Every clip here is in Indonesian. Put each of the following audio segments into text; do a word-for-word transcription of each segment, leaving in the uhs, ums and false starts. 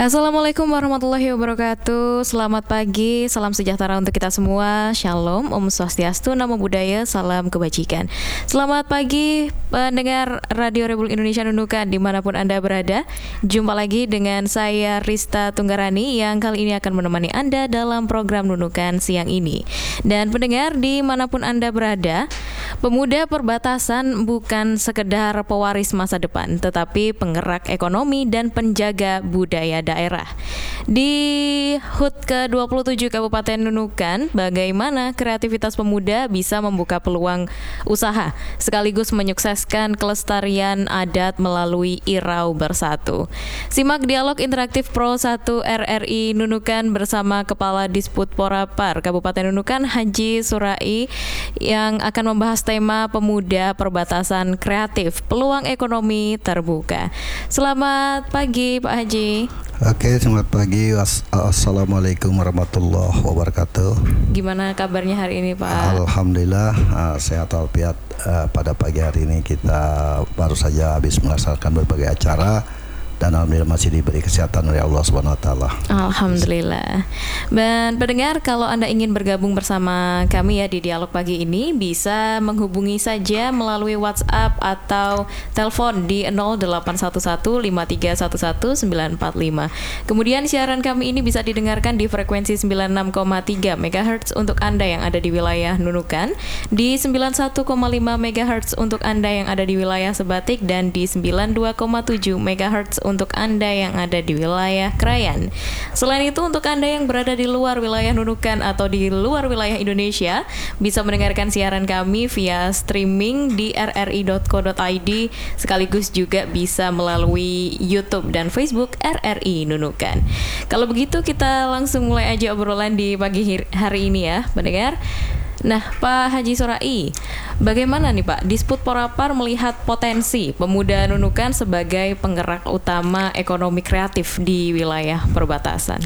Assalamualaikum warahmatullahi wabarakatuh. Selamat pagi, salam sejahtera untuk kita semua. Shalom, Om Swastiastu, Namo Buddhaya, salam kebajikan. Selamat pagi pendengar Radio Republik Indonesia Nunukan dimanapun Anda berada. Jumpa lagi dengan saya Rista Tunggarani yang kali ini akan menemani Anda dalam program Nunukan siang ini. Dan pendengar dimanapun Anda berada, pemuda perbatasan bukan sekedar pewaris masa depan, tetapi penggerak ekonomi dan penjaga budaya daerah. Di H U T ke dua puluh tujuh Kabupaten Nunukan, bagaimana kreativitas pemuda bisa membuka peluang usaha sekaligus menyukseskan kelestarian adat melalui Irau Bersatu. Simak dialog interaktif Pro satu R R I Nunukan bersama Kepala Disput Porapar Kabupaten Nunukan Haji Surai yang akan membahas tema pemuda perbatasan kreatif, peluang ekonomi terbuka. Selamat pagi Pak Haji. Oke, selamat pagi. Assalamualaikum warahmatullahi wabarakatuh. Gimana kabarnya hari ini Pak? Alhamdulillah uh, sehat walafiat. Uh, pada pagi hari ini kita baru saja habis melaksanakan berbagai acara dan alhamdulillah masih diberi kesehatan oleh Allah Subhanahu wa taala. Alhamdulillah. Dan pendengar, kalau Anda ingin bergabung bersama kami ya di dialog pagi ini, bisa menghubungi saja melalui WhatsApp atau telepon di nol delapan satu satu lima tiga satu satu sembilan empat lima. Kemudian siaran kami ini bisa didengarkan di frekuensi sembilan puluh enam koma tiga megahertz untuk Anda yang ada di wilayah Nunukan, di sembilan puluh satu koma lima megahertz untuk Anda yang ada di wilayah Sebatik, dan di sembilan puluh dua koma tujuh megahertz untuk Anda yang ada di wilayah Krayan. Selain itu, untuk Anda yang berada di luar wilayah Nunukan atau di luar wilayah Indonesia, bisa mendengarkan siaran kami via streaming di r r i dot co dot i d, sekaligus juga bisa melalui YouTube dan Facebook R R I Nunukan. Kalau begitu, kita langsung mulai aja obrolan di pagi hari ini ya, pendengar. Nah, Pak Haji Surai, bagaimana nih Pak, Disput Porapar melihat potensi pemuda Nunukan sebagai penggerak utama ekonomi kreatif di wilayah perbatasan?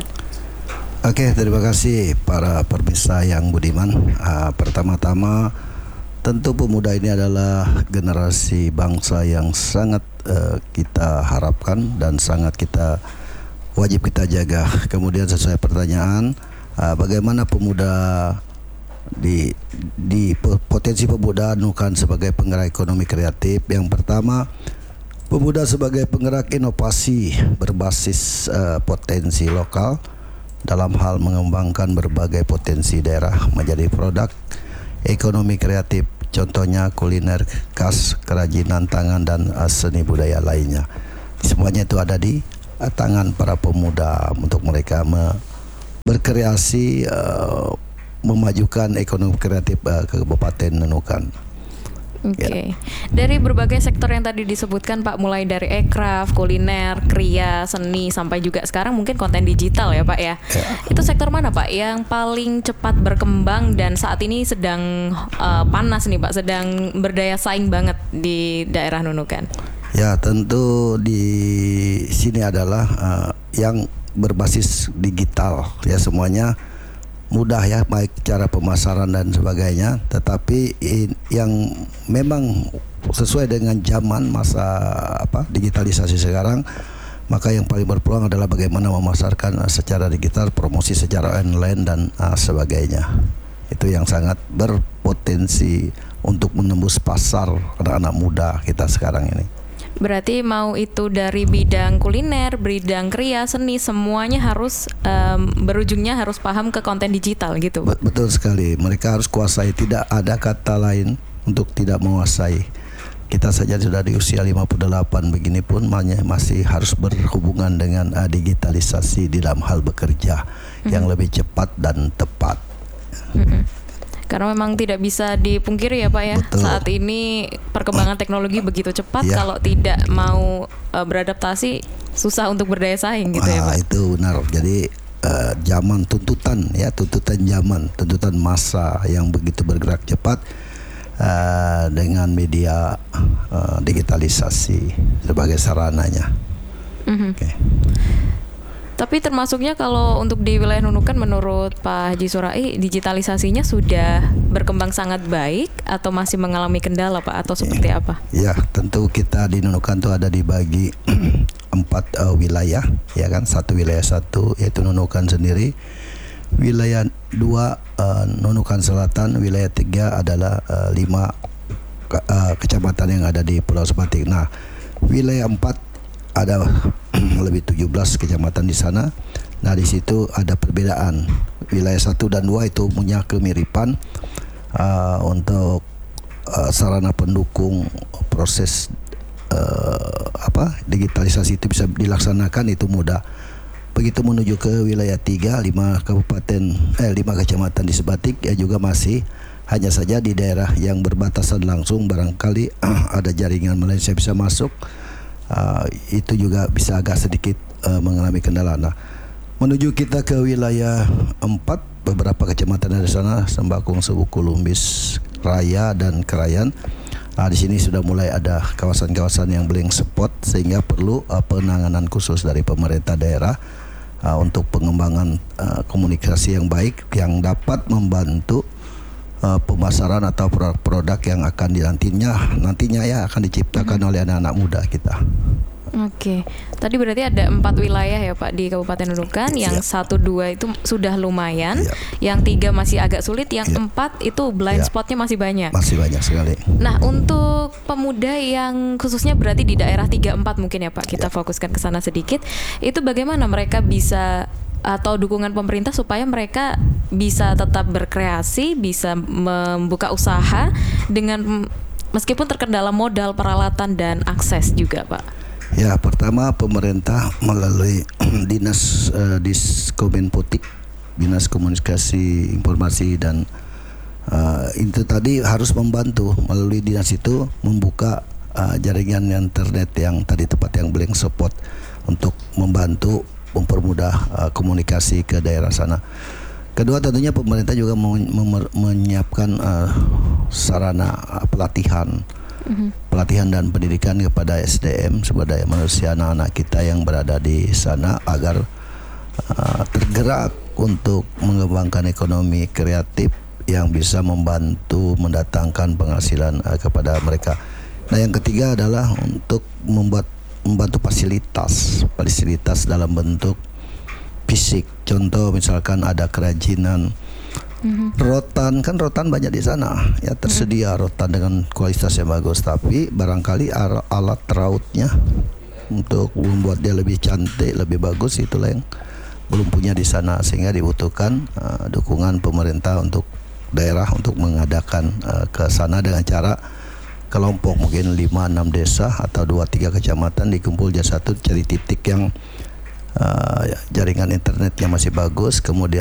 Oke, terima kasih para pemirsa yang budiman. Uh, pertama-tama, tentu pemuda ini adalah generasi bangsa yang sangat uh, kita harapkan dan sangat kita wajib kita jaga. Kemudian sesuai pertanyaan, uh, bagaimana pemuda di di potensi pemuda Nunukan sebagai penggerak ekonomi kreatif? Yang pertama, pemuda sebagai penggerak inovasi berbasis uh, potensi lokal dalam hal mengembangkan berbagai potensi daerah menjadi produk ekonomi kreatif, contohnya kuliner khas, kerajinan tangan, dan uh, seni budaya lainnya. Semuanya itu ada di uh, tangan para pemuda untuk mereka me- berkreasi, uh, memajukan ekonomi kreatif uh, Kabupaten Nunukan. Oke, okay. Ya. Dari berbagai sektor yang tadi disebutkan Pak, mulai dari ekraf, kuliner, kriya, seni, sampai juga sekarang mungkin konten digital ya Pak ya. Ya. Itu sektor mana Pak yang paling cepat berkembang dan saat ini sedang uh, panas nih Pak, sedang berdaya saing banget di daerah Nunukan? Ya, tentu di sini adalah uh, yang berbasis digital ya, semuanya mudah ya, baik cara pemasaran dan sebagainya, tetapi in, yang memang sesuai dengan zaman masa apa digitalisasi sekarang, maka yang paling berpeluang adalah bagaimana memasarkan uh, secara digital, promosi secara online dan uh, sebagainya. Itu yang sangat berpotensi untuk menembus pasar anak-anak muda kita sekarang ini. Berarti mau itu dari bidang kuliner, bidang kriya, seni, semuanya harus um, berujungnya harus paham ke konten digital gitu. Betul sekali, mereka harus kuasai, tidak ada kata lain untuk tidak menguasai. Kita saja sudah di usia lima puluh delapan begini pun masih harus berhubungan dengan uh, digitalisasi di dalam hal bekerja mm-hmm. yang lebih cepat dan tepat. Mm-hmm. Karena memang tidak bisa dipungkiri ya Pak ya. Betul. Saat ini perkembangan teknologi begitu cepat, ya. Kalau tidak mau uh, beradaptasi susah untuk berdaya saing gitu. Ah, ya Pak. Itu benar. Jadi uh, zaman tuntutan ya, tuntutan zaman, tuntutan masa yang begitu bergerak cepat uh, dengan media uh, digitalisasi sebagai sarananya. Mm-hmm. Oke. Okay. Tapi termasuknya kalau untuk di wilayah Nunukan, menurut Pak Haji Surai, digitalisasinya sudah berkembang sangat baik atau masih mengalami kendala Pak, atau seperti apa? Ya, tentu kita di Nunukan itu ada dibagi empat empat uh, wilayah, ya kan, satu wilayah satu yaitu Nunukan sendiri, wilayah dua uh, Nunukan Selatan, wilayah tiga adalah uh, lima ke, uh, kecamatan yang ada di Pulau Sebatik. Nah, wilayah empat ada lebih tujuh belas kecamatan di sana. Nah, di situ ada perbedaan. Wilayah satu dan dua itu punya kemiripan uh, untuk uh, sarana pendukung proses Uh, apa digitalisasi itu bisa dilaksanakan, itu mudah. Begitu menuju ke wilayah tiga, lima kabupaten eh lima kecamatan di Sebatik ya juga masih hanya saja di daerah yang berbatasan langsung barangkali uh, ada jaringan Malaysia bisa masuk, uh, itu juga bisa agak sedikit uh, mengalami kendala. Nah, menuju kita ke wilayah empat, beberapa kecamatan dari sana, Sembakung, Sebuku, Lumbis, Raya dan Kerayan. Nah, di sini sudah mulai ada kawasan-kawasan yang blank spot, sehingga perlu uh, penanganan khusus dari pemerintah daerah uh, untuk pengembangan uh, komunikasi yang baik yang dapat membantu uh, pemasaran atau produk-produk yang akan dinantinya nantinya ya akan diciptakan hmm. oleh anak-anak muda kita. Oke, tadi berarti ada empat wilayah ya Pak di Kabupaten Nunukan. Yang ya. satu dua itu sudah lumayan, ya. Yang tiga masih agak sulit, yang ya. empat itu blind ya. spotnya masih banyak. Masih banyak sekali. Nah, untuk pemuda yang khususnya berarti di daerah tiga empat mungkin ya Pak, kita ya. fokuskan ke sana sedikit. Itu bagaimana mereka bisa atau dukungan pemerintah supaya mereka bisa tetap berkreasi, bisa membuka usaha dengan meskipun terkendala modal, peralatan dan akses juga Pak? Ya, pertama pemerintah melalui dinas uh, Diskominfotik, Dinas Komunikasi Informasi dan uh, itu tadi harus membantu melalui dinas itu membuka uh, jaringan internet yang tadi tepat yang blank spot untuk membantu mempermudah uh, komunikasi ke daerah sana. Kedua, tentunya pemerintah juga mem- menyiapkan uh, sarana uh, pelatihan. Mm-hmm. pelatihan dan pendidikan kepada S D M, sumber daya manusia anak-anak kita yang berada di sana agar uh, tergerak untuk mengembangkan ekonomi kreatif yang bisa membantu mendatangkan penghasilan uh, kepada mereka. Nah, yang ketiga adalah untuk membuat membantu fasilitas fasilitas dalam bentuk fisik. Contoh misalkan ada kerajinan Mm-hmm. rotan, kan rotan banyak di sana ya, tersedia mm-hmm. rotan dengan kualitas yang bagus, tapi barangkali alat rautnya untuk membuat dia lebih cantik, lebih bagus, itulah yang belum punya di sana, sehingga dibutuhkan uh, dukungan pemerintah untuk daerah untuk mengadakan uh, ke sana dengan cara kelompok mungkin lima enam desa atau dua tiga kecamatan dikumpul jadi satu, cari titik yang uh, jaringan internetnya masih bagus, kemudian